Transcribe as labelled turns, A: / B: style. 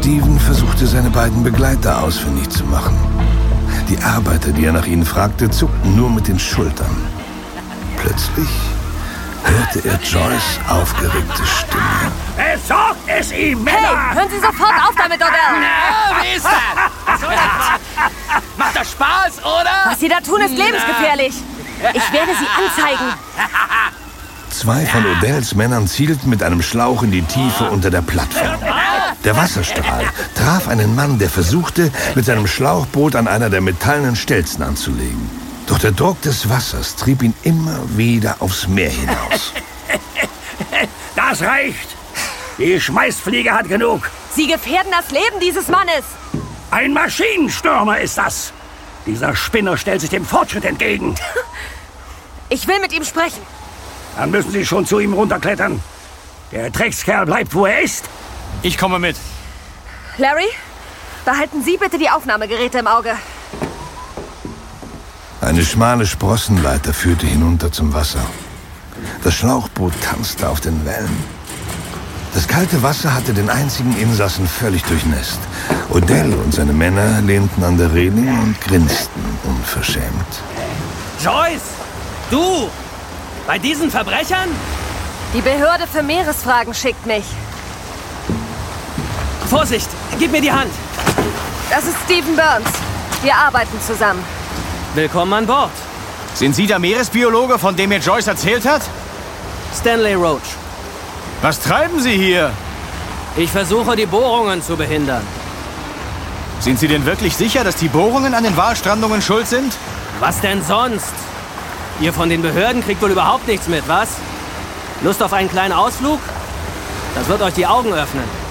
A: Steven versuchte, seine beiden Begleiter ausfindig zu machen. Die Arbeiter, die er nach ihnen fragte, zuckten nur mit den Schultern. Plötzlich hörte er Joyce aufgeregte Stimme.
B: Besorgt es ihm, Männer!
C: Hey, hören Sie sofort auf damit, Odell!
D: Na, wie ist das? Was soll das? Macht das Spaß, oder?
C: Was Sie da tun, ist lebensgefährlich. Ich werde Sie anzeigen.
A: Zwei von Odells Männern zielten mit einem Schlauch in die Tiefe unter der Plattform. Der Wasserstrahl traf einen Mann, der versuchte, mit seinem Schlauchboot an einer der metallenen Stelzen anzulegen. Doch der Druck des Wassers trieb ihn immer wieder aufs Meer hinaus.
B: Das reicht! Die Schmeißfliege hat genug.
C: Sie gefährden das Leben dieses Mannes.
B: Ein Maschinenstürmer ist das. Dieser Spinner stellt sich dem Fortschritt entgegen.
C: Ich will mit ihm sprechen.
B: Dann müssen Sie schon zu ihm runterklettern. Der Dreckskerl bleibt, wo er ist.
D: Ich komme mit.
C: Larry, behalten Sie bitte die Aufnahmegeräte im Auge.
A: Eine schmale Sprossenleiter führte hinunter zum Wasser. Das Schlauchboot tanzte auf den Wellen. Das kalte Wasser hatte den einzigen Insassen völlig durchnässt. Odell und seine Männer lehnten an der Reling und grinsten unverschämt.
D: Joyce! Du! Bei diesen Verbrechern?
C: Die Behörde für Meeresfragen schickt mich.
D: Vorsicht! Gib mir die Hand!
C: Das ist Steven Burns. Wir arbeiten zusammen.
D: Willkommen an Bord.
E: Sind Sie der Meeresbiologe, von dem mir Joyce erzählt hat?
D: Stanley Roach.
E: Was treiben Sie hier?
D: Ich versuche, die Bohrungen zu behindern.
E: Sind Sie denn wirklich sicher, dass die Bohrungen an den Walstrandungen schuld sind?
D: Was denn sonst? Ihr von den Behörden kriegt wohl überhaupt nichts mit, was? Lust auf einen kleinen Ausflug? Das wird euch die Augen öffnen.